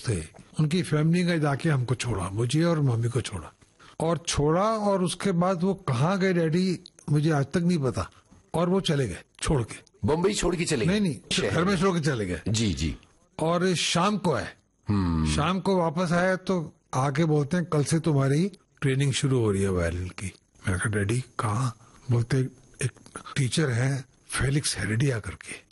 थे, उनकी फैमिली का जाके हमको छोड़ा, मुझे और मम्मी को छोड़ा और उसके बाद वो कहाँ गए डैडी मुझे आज तक नहीं पता। और वो चले गए छोड़ के, बम्बई छोड़ के चले गए? नहीं, घर में छोड़ के चले गए। जी जी। और शाम को आए, शाम को वापस आया तो आके बोलते हैं कल से तुम्हारी ट्रेनिंग शुरू हो रही है वायलिन की। मैंने कहा डैडी कहाँ? बोलते एक टीचर है फेलिक्स हेरेडिया करके,